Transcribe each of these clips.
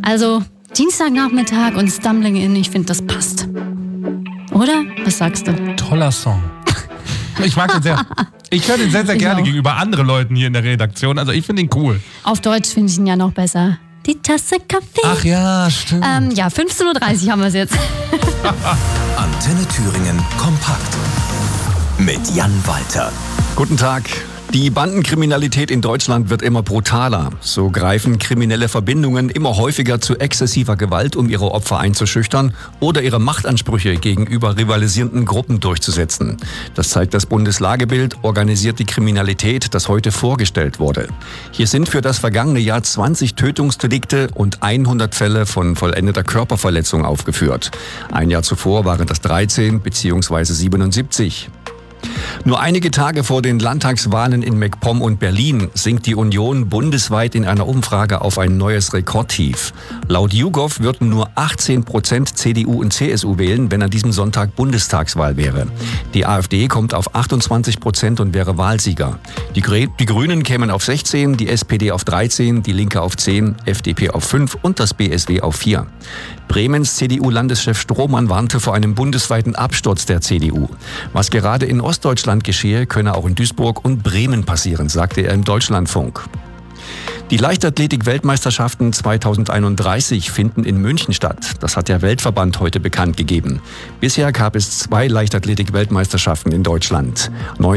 Also Dienstagnachmittag und Stumbling In, ich finde, das passt. Oder? Was sagst du? Toller Song. Ich mag den sehr. Ich höre den sehr, sehr gerne gegenüber anderen Leuten hier in der Redaktion. Also ich finde ihn cool. Auf Deutsch finde ich ihn ja noch besser. Die Tasse Kaffee. Ach ja, stimmt. 15.30 Uhr haben wir es jetzt. Antenne Thüringen kompakt mit Jan Walter. Guten Tag. Die Bandenkriminalität in Deutschland wird immer brutaler. So greifen kriminelle Verbindungen immer häufiger zu exzessiver Gewalt, um ihre Opfer einzuschüchtern oder ihre Machtansprüche gegenüber rivalisierenden Gruppen durchzusetzen. Das zeigt das Bundeslagebild Organisierte Kriminalität, das heute vorgestellt wurde. Hier sind für das vergangene Jahr 20 Tötungsdelikte und 100 Fälle von vollendeter Körperverletzung aufgeführt. Ein Jahr zuvor waren das 13 bzw. 77. Nur einige Tage vor den Landtagswahlen in MacPom und Berlin sinkt die Union bundesweit in einer Umfrage auf ein neues Rekordtief. Laut YouGov würden nur 18% CDU und CSU wählen, wenn an diesem Sonntag Bundestagswahl wäre. Die AfD kommt auf 28% und wäre Wahlsieger. Die Grünen kämen auf 16, die SPD auf 13, die Linke auf 10, FDP auf 5 und das BSW auf 4. Bremens CDU-Landeschef Strohmann warnte vor einem bundesweiten Absturz der CDU. Was gerade in Ostdeutschland geschehe, könne auch in Duisburg und Bremen passieren, sagte er im Deutschlandfunk. Die Leichtathletik-Weltmeisterschaften 2031 finden in München statt. Das hat der Weltverband heute bekannt gegeben. Bisher gab es 2 Leichtathletik-Weltmeisterschaften in Deutschland.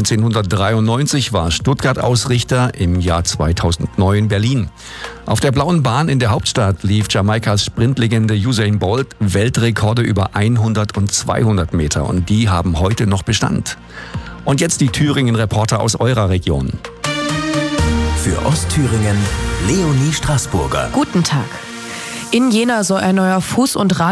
1993 war Stuttgart Ausrichter, im Jahr 2009 Berlin. Auf der blauen Bahn in der Hauptstadt lief Jamaikas Sprintlegende Usain Bolt Weltrekorde über 100 und 200 Meter und die haben heute noch Bestand. Und jetzt die Thüringen-Reporter aus eurer Region. Für Ostthüringen Leonie Straßburger. Guten Tag. In Jena soll ein neuer Fuß- und